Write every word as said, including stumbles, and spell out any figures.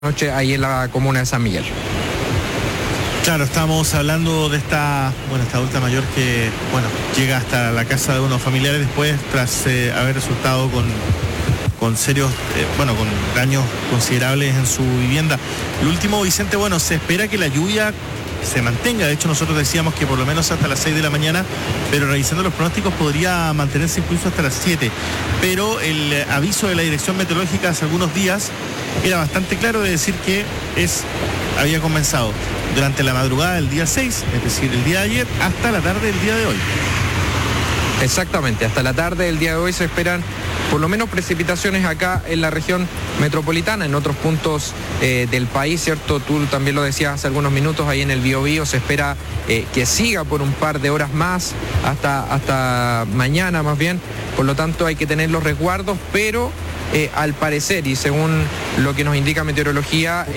noche ahí en la comuna de San Miguel. Claro, estamos hablando de esta, bueno, esta adulta mayor que, bueno, llega hasta la casa de unos familiares después tras eh, haber resultado con, con serios, eh, bueno, con daños considerables en su vivienda. Lo último, Vicente, bueno, se espera que la lluvia se mantenga. De hecho, nosotros decíamos que por lo menos hasta las seis de la mañana, pero revisando los pronósticos podría mantenerse incluso hasta las siete. Pero el aviso de la Dirección Meteorológica hace algunos días era bastante claro de decir que es, había comenzado durante la madrugada del día seis, es decir, el día de ayer, hasta la tarde del día de hoy. Exactamente, hasta la tarde del día de hoy se esperan por lo menos precipitaciones acá en la región metropolitana, en otros puntos eh, del país, ¿cierto? Tú también lo decías hace algunos minutos, ahí en el Biobío se espera eh, que siga por un par de horas más, hasta, hasta mañana más bien, por lo tanto hay que tener los resguardos, pero eh, al parecer y según lo que nos indica meteorología,